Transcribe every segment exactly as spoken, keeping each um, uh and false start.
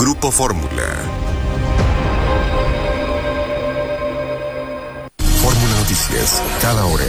Grupo Fórmula. Fórmula Noticias, cada hora.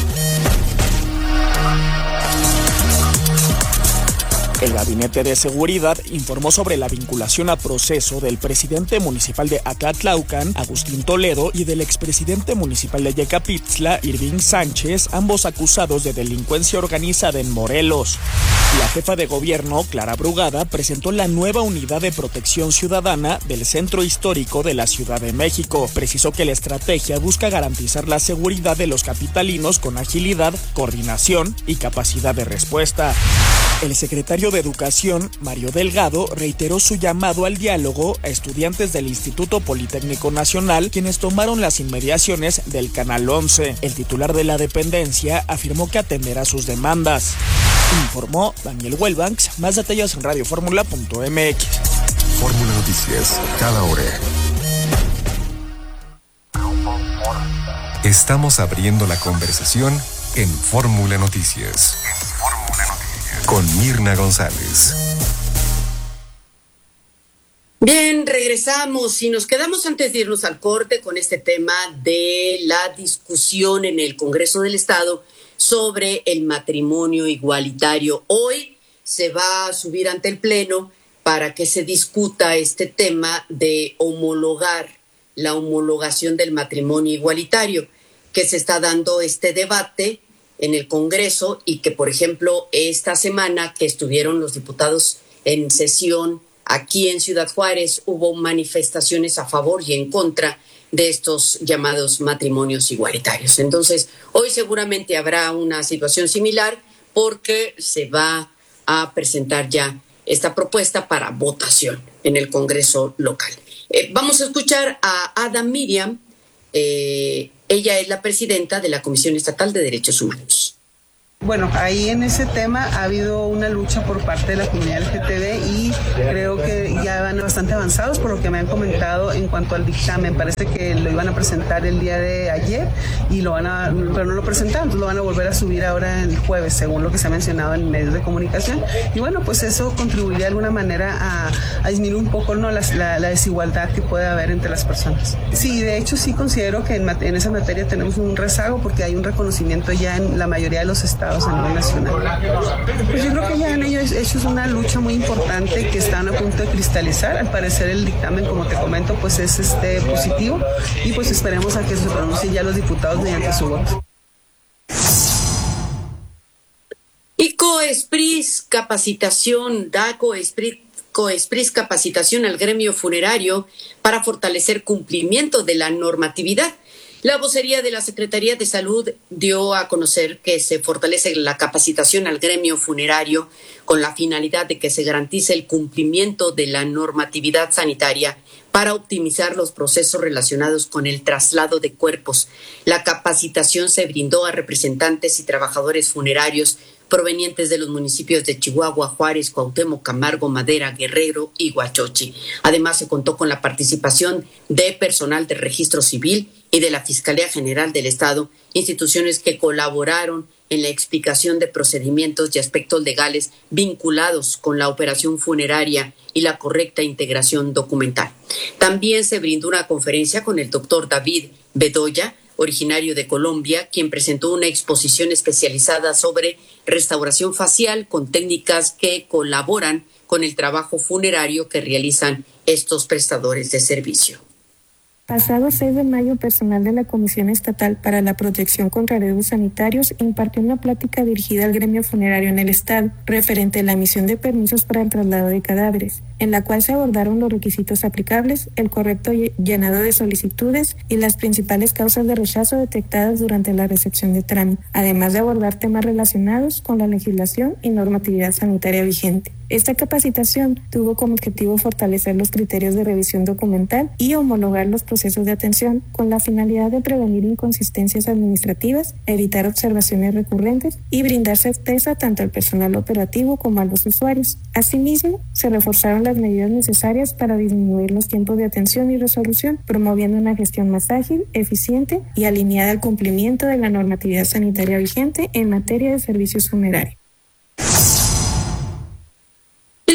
El Gabinete de Seguridad informó sobre la vinculación a proceso del presidente municipal de Acatlaucan, Agustín Toledo, y del expresidente municipal de Yecapitzla, Irving Sánchez, ambos acusados de delincuencia organizada en Morelos. La jefa de gobierno, Clara Brugada, presentó la nueva unidad de protección ciudadana del Centro Histórico de la Ciudad de México. Precisó que la estrategia busca garantizar la seguridad de los capitalinos con agilidad, coordinación y capacidad de respuesta. El secretario de Educación, Mario Delgado, reiteró su llamado al diálogo a estudiantes del Instituto Politécnico Nacional, quienes tomaron las inmediaciones del Canal once. El titular de la dependencia afirmó que atenderá sus demandas. Informó Daniel Huelbanks. Más detalles en radio fórmula punto m x. Fórmula Noticias, cada hora. Estamos abriendo la conversación en Fórmula Noticias. Con Mirna González. Bien, regresamos y nos quedamos antes de irnos al corte con este tema de la discusión en el Congreso del Estado sobre el matrimonio igualitario. Hoy se va a subir ante el Pleno para que se discuta este tema de homologar la homologación del matrimonio igualitario, que se está dando este debate en el Congreso y que, por ejemplo, esta semana que estuvieron los diputados en sesión aquí en Ciudad Juárez, hubo manifestaciones a favor y en contra de estos llamados matrimonios igualitarios. Entonces, hoy seguramente habrá una situación similar porque se va a presentar ya esta propuesta para votación en el Congreso local. Eh, vamos a escuchar a Ada Miriam. Eh, ella es la presidenta de la Comisión Estatal de Derechos Humanos. Bueno, ahí en ese tema ha habido una lucha por parte de la comunidad L G T B y creo que ya van bastante avanzados por lo que me han comentado en cuanto al dictamen. Parece que lo iban a presentar el día de ayer y lo van a, pero no lo presentaron, entonces lo van a volver a subir ahora el jueves, según lo que se ha mencionado en medios de comunicación. Y bueno, pues eso contribuiría de alguna manera a, a disminuir un poco, ¿no?, la, la, la desigualdad que puede haber entre las personas. Sí, de hecho sí considero que en, en esa materia tenemos un rezago porque hay un reconocimiento ya en la mayoría de los estados a nivel nacional. Pues yo creo que ya han ellos hecho una lucha muy importante que están a punto de cristalizar. Al parecer el dictamen, como te comento, pues es este positivo y pues esperemos a que se pronuncien ya los diputados mediante su voto. Y Coespris Capacitación, da Coespris, Coespris Capacitación al gremio funerario para fortalecer cumplimiento de la normatividad. La vocería de la Secretaría de Salud dio a conocer que se fortalece la capacitación al gremio funerario con la finalidad de que se garantice el cumplimiento de la normatividad sanitaria para optimizar los procesos relacionados con el traslado de cuerpos. La capacitación se brindó a representantes y trabajadores funerarios provenientes de los municipios de Chihuahua, Juárez, Cuauhtémoc, Camargo, Madera, Guerrero y Huachochi. Además, se contó con la participación de personal de Registro Civil y de la Fiscalía General del Estado, instituciones que colaboraron en la explicación de procedimientos y aspectos legales vinculados con la operación funeraria y la correcta integración documental. También se brindó una conferencia con el doctor David Bedoya, originario de Colombia, quien presentó una exposición especializada sobre restauración facial con técnicas que colaboran con el trabajo funerario que realizan estos prestadores de servicio. Pasado seis de mayo, personal de la Comisión Estatal para la Protección contra Riesgos Sanitarios impartió una plática dirigida al gremio funerario en el Estado, referente a la emisión de permisos para el traslado de cadáveres, en la cual se abordaron los requisitos aplicables, el correcto llenado de solicitudes y las principales causas de rechazo detectadas durante la recepción de trámite, además de abordar temas relacionados con la legislación y normatividad sanitaria vigente. Esta capacitación tuvo como objetivo fortalecer los criterios de revisión documental y homologar los procesos de atención con la finalidad de prevenir inconsistencias administrativas, evitar observaciones recurrentes y brindar certeza tanto al personal operativo como a los usuarios. Asimismo, se reforzaron las medidas necesarias para disminuir los tiempos de atención y resolución, promoviendo una gestión más ágil, eficiente y alineada al cumplimiento de la normatividad sanitaria vigente en materia de servicios funerarios.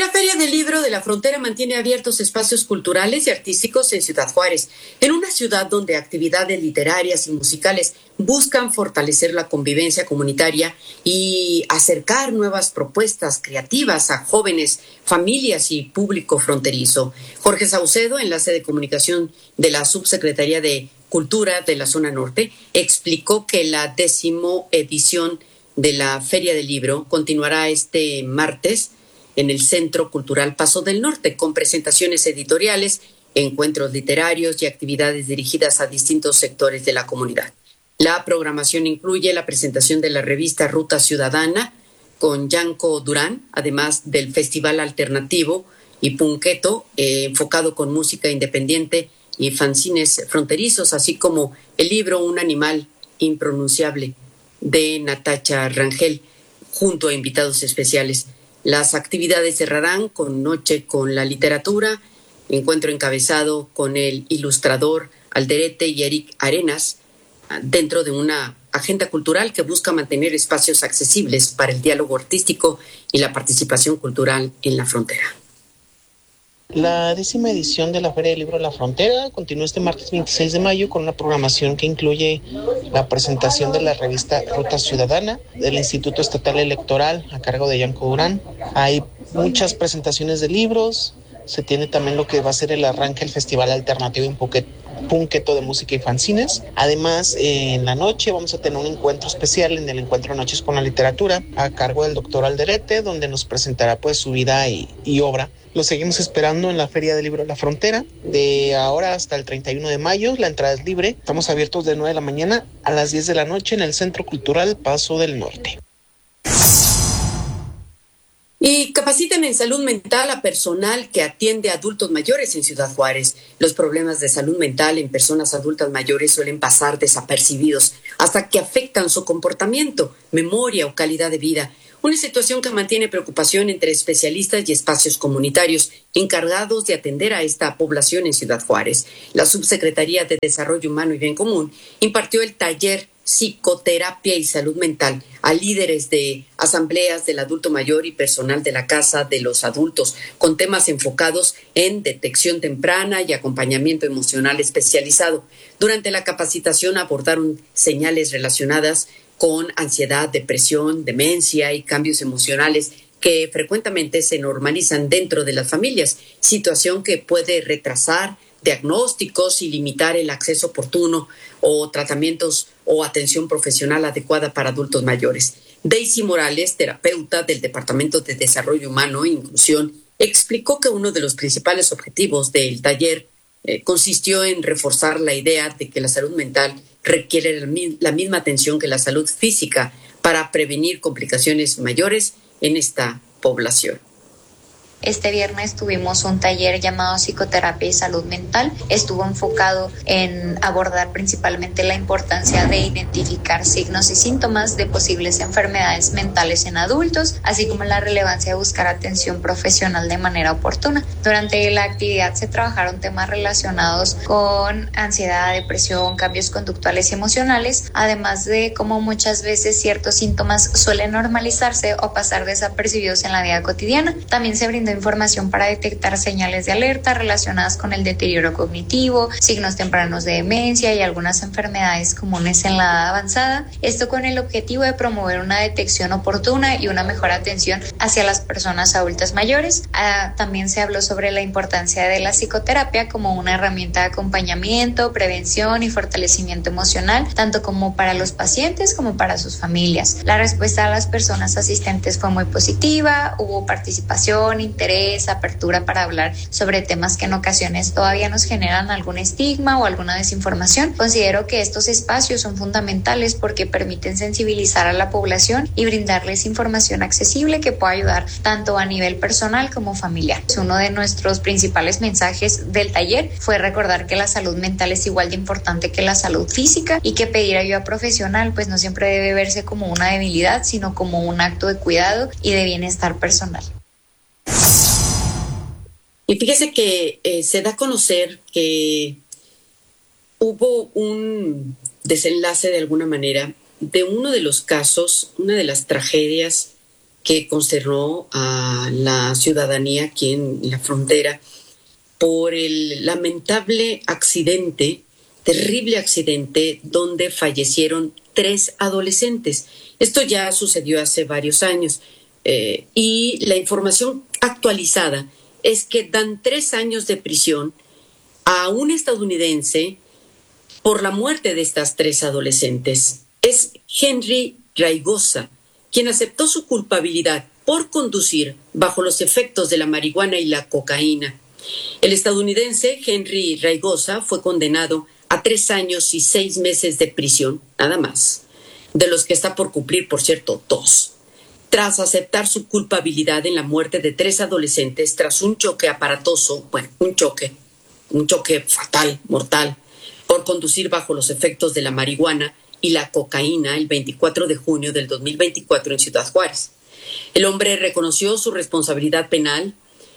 Feria del Libro de la Frontera mantiene abiertos espacios culturales y artísticos en Ciudad Juárez, en una ciudad donde actividades literarias y musicales buscan fortalecer la convivencia comunitaria y acercar nuevas propuestas creativas a jóvenes, familias y público fronterizo. Jorge Saucedo, enlace de comunicación de la Subsecretaría de Cultura de la Zona Norte, explicó que la décimo edición de la Feria del Libro continuará este martes en el Centro Cultural Paso del Norte, con presentaciones editoriales, encuentros literarios y actividades dirigidas a distintos sectores de la comunidad. La programación incluye la presentación de la revista Ruta Ciudadana con Yanko Durán, además del Festival Alternativo y Punqueto, eh, enfocado con música independiente y fanzines fronterizos, así como el libro Un animal impronunciable de Natacha Rangel, junto a invitados especiales. Las actividades cerrarán con Noche con la Literatura, encuentro encabezado con el ilustrador Alderete y Eric Arenas, dentro de una agenda cultural que busca mantener espacios accesibles para el diálogo artístico y la participación cultural en la frontera. La décima edición de la Feria del Libro de la Frontera continúa este martes veintiséis de mayo con una programación que incluye la presentación de la revista Ruta Ciudadana del Instituto Estatal Electoral a cargo de Yanko Durán. Hay muchas presentaciones de libros, se tiene también lo que va a ser el arranque del Festival Alternativo en Phuket, Punqueto de música y fanzines. Además, eh, en la noche vamos a tener un encuentro especial en el encuentro Noches con la Literatura a cargo del doctor Alderete, donde nos presentará pues su vida y, y obra. Lo seguimos esperando en la Feria del Libro de la Frontera, de ahora hasta el treinta y uno de mayo. La entrada es libre. Estamos abiertos de nueve de la mañana a las diez de la noche en el Centro Cultural Paso del Norte. Y capacitan en salud mental a personal que atiende a adultos mayores en Ciudad Juárez. Los problemas de salud mental en personas adultas mayores suelen pasar desapercibidos hasta que afectan su comportamiento, memoria o calidad de vida. Una situación que mantiene preocupación entre especialistas y espacios comunitarios encargados de atender a esta población en Ciudad Juárez. La Subsecretaría de Desarrollo Humano y Bien Común impartió el taller Psicoterapia y Salud Mental a líderes de asambleas del adulto mayor y personal de la Casa de los Adultos, con temas enfocados en detección temprana y acompañamiento emocional especializado. Durante la capacitación abordaron señales relacionadas con ansiedad, depresión, demencia y cambios emocionales que frecuentemente se normalizan dentro de las familias, situación que puede retrasar diagnósticos y limitar el acceso oportuno o tratamientos o atención profesional adecuada para adultos mayores. Daisy Morales, terapeuta del Departamento de Desarrollo Humano e Inclusión, explicó que uno de los principales objetivos del taller eh, consistió en reforzar la idea de que la salud mental requiere la misma atención que la salud física para prevenir complicaciones mayores en esta población. Este viernes tuvimos un taller llamado Psicoterapia y Salud Mental. Estuvo enfocado en abordar principalmente la importancia de identificar signos y síntomas de posibles enfermedades mentales en adultos, así como la relevancia de buscar atención profesional de manera oportuna. Durante la actividad se trabajaron temas relacionados con ansiedad, depresión, cambios conductuales y emocionales, además de cómo muchas veces ciertos síntomas suelen normalizarse o pasar desapercibidos en la vida cotidiana. También se brindó información para detectar señales de alerta relacionadas con el deterioro cognitivo, signos tempranos de demencia y algunas enfermedades comunes en la edad avanzada. Esto con el objetivo de promover una detección oportuna y una mejor atención hacia las personas adultas mayores. Ah, también se habló sobre la importancia de la psicoterapia como una herramienta de acompañamiento, prevención y fortalecimiento emocional, tanto como para los pacientes como para sus familias. La respuesta a las personas asistentes fue muy positiva, hubo participación, interés, apertura para hablar sobre temas que en ocasiones todavía nos generan algún estigma o alguna desinformación. Considero que estos espacios son fundamentales porque permiten sensibilizar a la población y brindarles información accesible que pueda ayudar tanto a nivel personal como familiar. Uno de nuestros principales mensajes del taller fue recordar que la salud mental es igual de importante que la salud física y que pedir ayuda profesional pues no siempre debe verse como una debilidad, sino como un acto de cuidado y de bienestar personal. Y fíjese que eh, se da a conocer que hubo un desenlace de alguna manera de uno de los casos, una de las tragedias que consternó a la ciudadanía aquí en la frontera por el lamentable accidente, terrible accidente, donde fallecieron tres adolescentes. Esto ya sucedió hace varios años eh, y la información actualizada es que dan tres años de prisión a un estadounidense por la muerte de estas tres adolescentes. Es Henry Raigosa, quien aceptó su culpabilidad por conducir bajo los efectos de la marihuana y la cocaína. El estadounidense Henry Raigosa fue condenado a tres años y seis meses de prisión, nada más, de los que está por cumplir, por cierto, dos, tras aceptar su culpabilidad en la muerte de tres adolescentes tras un choque aparatoso, bueno, un choque, un choque fatal, mortal, por conducir bajo los efectos de la marihuana y la cocaína el veinticuatro de junio del dos mil veinticuatro en Ciudad Juárez. El hombre reconoció su responsabilidad penal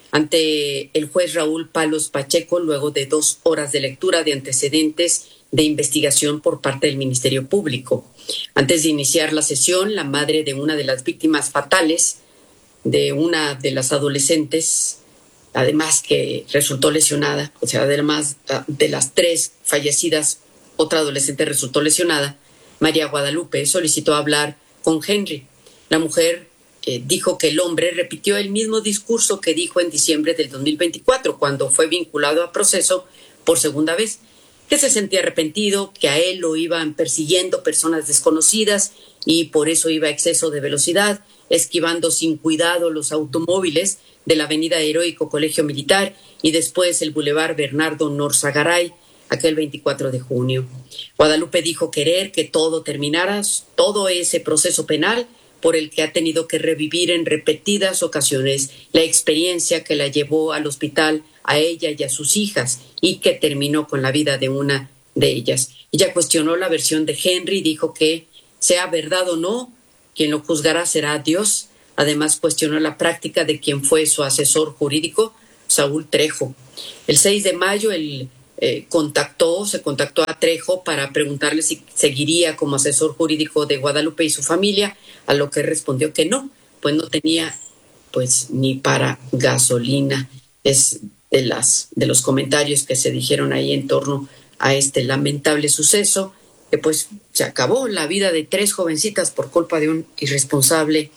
ante el juez Raúl Palos Pacheco luego de dos horas de lectura de antecedentes de investigación por parte del Ministerio Público. Antes de iniciar la sesión, la madre de una de las víctimas fatales de una de las adolescentes, además que resultó lesionada, o sea, además de las tres fallecidas, otra adolescente resultó lesionada, María Guadalupe, solicitó hablar con Henry. La mujer eh, dijo que el hombre repitió el mismo discurso que dijo en diciembre del dos mil veinticuatro, cuando fue vinculado a proceso por segunda vez, que se sentía arrepentido, que a él lo iban persiguiendo personas desconocidas y por eso iba a exceso de velocidad, esquivando sin cuidado los automóviles de la avenida Heroico Colegio Militar y después el bulevar Bernardo Norzagaray, aquel veinticuatro de junio. Guadalupe dijo querer que todo terminara, todo ese proceso penal por el que ha tenido que revivir en repetidas ocasiones la experiencia que la llevó al hospital a ella y a sus hijas y que terminó con la vida de una de ellas. Ella cuestionó la versión de Henry y dijo que, sea verdad o no, quien lo juzgará será Dios. Además cuestionó la práctica de quien fue su asesor jurídico, Saúl Trejo. El seis de mayo, el Eh, contactó, se contactó a Trejo para preguntarle si seguiría como asesor jurídico de Guadalupe y su familia, a lo que respondió que no, pues no tenía pues ni para gasolina. Es de las de los comentarios que se dijeron ahí en torno a este lamentable suceso, que pues se acabó la vida de tres jovencitas por culpa de un irresponsable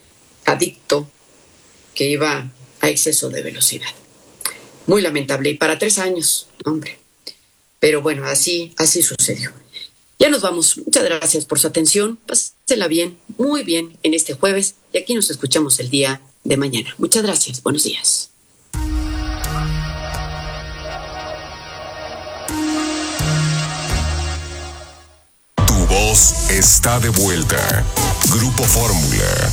adicto que iba a exceso de velocidad. Muy lamentable, y para tres años, hombre. Pero bueno, así, así sucedió. Ya nos vamos. Muchas gracias por su atención. Pásela bien, muy bien en este jueves. Y aquí nos escuchamos el día de mañana. Muchas gracias. Buenos días. Tu voz está de vuelta. Grupo Fórmula.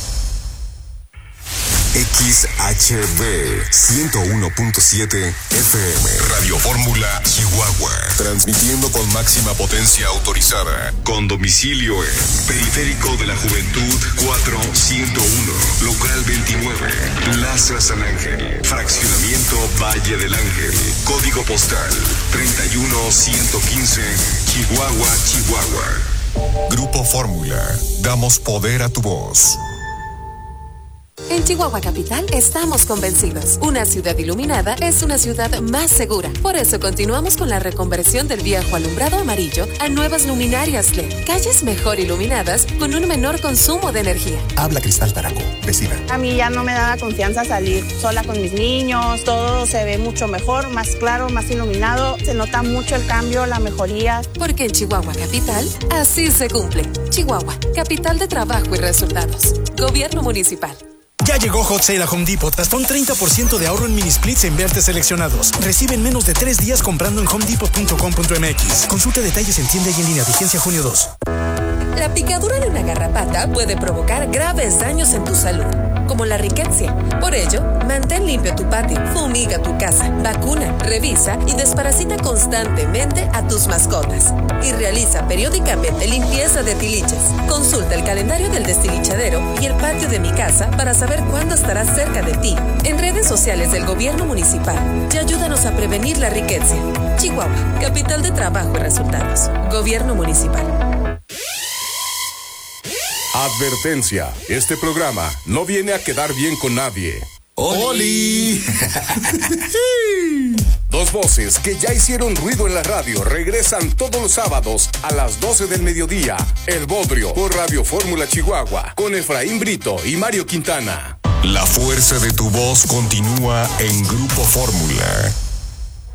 X H B ciento uno punto siete F M. Radio Fórmula Chihuahua. Transmitiendo con máxima potencia autorizada. Con domicilio en Periférico de la Juventud cuatrocientos uno. Local veintinueve. Plaza San Ángel. Fraccionamiento Valle del Ángel. Código postal treinta y uno ciento quince. Chihuahua, Chihuahua. Grupo Fórmula. Damos poder a tu voz. En Chihuahua Capital estamos convencidos. Una ciudad iluminada es una ciudad más segura. Por eso continuamos con la reconversión del viejo alumbrado amarillo a nuevas luminarias L E D. Calles mejor iluminadas con un menor consumo de energía. Habla Cristal Taraco, vecina. A mí ya no me daba confianza salir sola con mis niños. Todo se ve mucho mejor, más claro, más iluminado. Se nota mucho el cambio, la mejoría. Porque en Chihuahua Capital así se cumple. Chihuahua, capital de trabajo y resultados. Gobierno municipal. Ya llegó Hot Sale a Home Depot. Hasta un treinta por ciento de ahorro en mini splits en vertes seleccionados. Recibe en menos de tres días comprando en home depot punto com punto m x. Consulta detalles en tienda y en línea. Vigencia junio dos. La picadura de una garrapata puede provocar graves daños en tu salud, como la riqueza. Por ello, mantén limpio tu patio, fumiga tu casa, vacuna, revisa y desparasita constantemente a tus mascotas. Y realiza periódicamente limpieza de tiliches. Consulta el calendario del destilichadero y el patio de mi casa para saber cuándo estará cerca de ti. En redes sociales del gobierno municipal y ayúdanos a prevenir la riqueza. Chihuahua, capital de trabajo y resultados. Gobierno municipal. Advertencia, este programa no viene a quedar bien con nadie. ¡Oli! Dos voces que ya hicieron ruido en la radio regresan todos los sábados a las doce del mediodía. El Bodrio por Radio Fórmula Chihuahua con Efraín Brito y Mario Quintana. La fuerza de tu voz continúa en Grupo Fórmula.